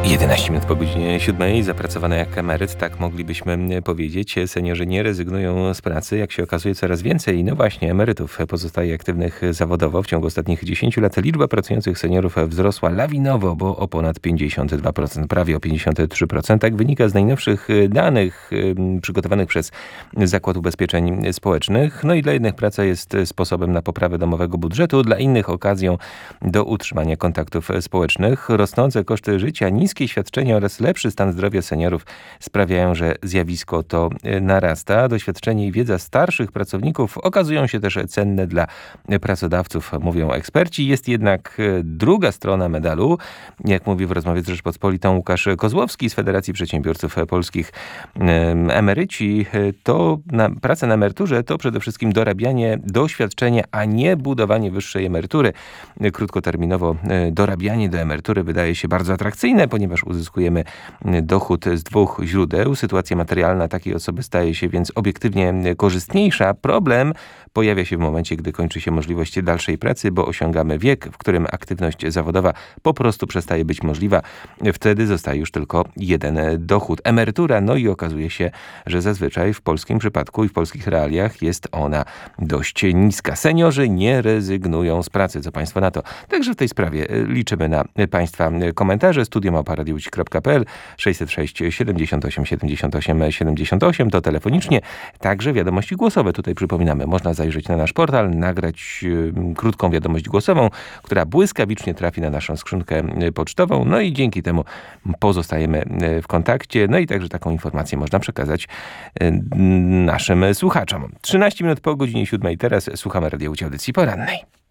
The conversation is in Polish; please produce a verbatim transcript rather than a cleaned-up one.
jedenaście minut po godzinie siódmej, zapracowane jak emeryt, tak moglibyśmy powiedzieć. Seniorzy nie rezygnują z pracy, jak się okazuje coraz więcej. No właśnie, emerytów pozostaje aktywnych zawodowo. W ciągu ostatnich dziesięciu lat liczba pracujących seniorów wzrosła lawinowo, bo o ponad pięćdziesiąt dwa procent, prawie o pięćdziesiąt trzy procent. Tak wynika z najnowszych danych przygotowanych przez Zakład Ubezpieczeń Społecznych. No i dla jednych praca jest sposobem na poprawę domowego budżetu, dla innych okazją do utrzymania kontaktów społecznych. Rosnące koszty życia, niskie świadczenia oraz lepszy stan zdrowia seniorów sprawiają, że zjawisko to narasta. Doświadczenie i wiedza starszych pracowników okazują się też cenne dla pracodawców, mówią eksperci. Jest jednak druga strona medalu. Jak mówi w rozmowie z Rzeczpospolitą Łukasz Kozłowski z Federacji Przedsiębiorców Polskich, emeryci to na, praca na emeryturze to przede wszystkim dorabianie doświadczenia, a nie budowanie wyższej emerytury. Krótkoterminowo dorabianie do emerytury wydaje się bardzo atrakcyjne, ponieważ uzyskujemy dochód z dwóch źródeł. Sytuacja materialna takiej osoby staje się więc obiektywnie korzystniejsza. Problem pojawia się w momencie, gdy kończy się możliwość dalszej pracy, bo osiągamy wiek, w którym aktywność zawodowa po prostu przestaje być możliwa. Wtedy zostaje już tylko jeden dochód. Emerytura, no i okazuje się, że zazwyczaj w polskim przypadku i w polskich realiach jest ona dość niska. Seniorzy nie rezygnują z pracy. Co Państwo na to? Także w tej sprawie liczymy na Państwa komentarze. Studio małpa radio łódź kropka p l sześćset sześć siedemdziesiąt osiem siedemdziesiąt osiem siedemdziesiąt osiem to telefonicznie. Także wiadomości głosowe. Tutaj przypominamy, można zajrzeć na nasz portal, nagrać y, krótką wiadomość głosową, która błyskawicznie trafi na naszą skrzynkę pocztową. No i dzięki temu pozostajemy w kontakcie. No i także taką informację można przekazać y, naszym słuchaczom. trzynaście minut po godzinie siódmej. Teraz słuchamy Radio Łódź audycji porannej.